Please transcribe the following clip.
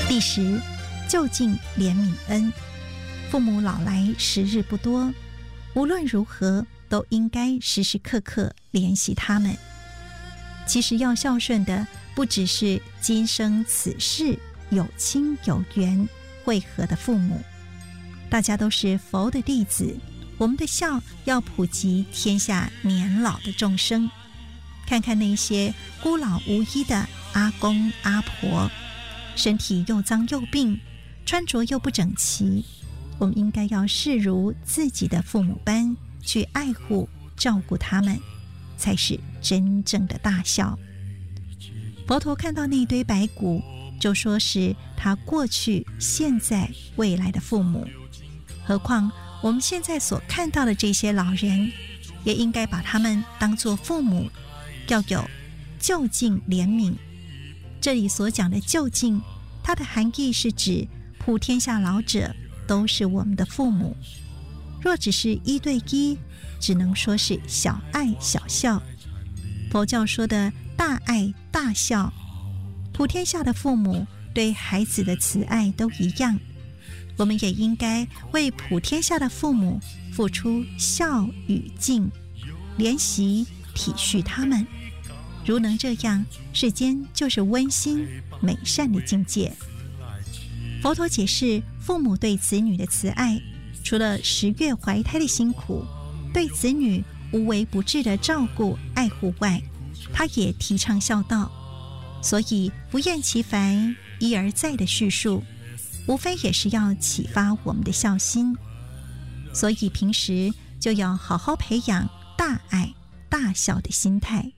第10，就近怜悯恩。父母老来时日不多，无论如何都应该时时刻刻怜惜他们。其实要孝顺的不只是今生此世有亲有缘会合的父母，大家都是佛的弟子，我们的孝要普及天下年老的众生。看看那些孤老无依的阿公阿婆，身体又脏又病，穿着又不整齐，我们应该要视如自己的父母般去爱护照顾他们，才是真正的大孝。佛陀看到那堆白骨，就说是他过去现在未来的父母，何况我们现在所看到的这些老人，也应该把他们当作父母，要有就近怜悯。这里所讲的就近，它的含义是指普天下老者都是我们的父母，若只是1对1，只能说是小爱小孝。佛教说的大爱大孝，普天下的父母对孩子的慈爱都一样，我们也应该为普天下的父母付出孝与敬，怜惜体恤他们。如能这样，世间就是温馨美善的境界。佛陀解释父母对子女的慈爱，除了10月怀胎的辛苦，对子女无微不至的照顾爱护外，他也提倡孝道，所以不厌其烦一而再的叙述，无非也是要启发我们的孝心。所以平时就要好好培养大爱大孝的心态。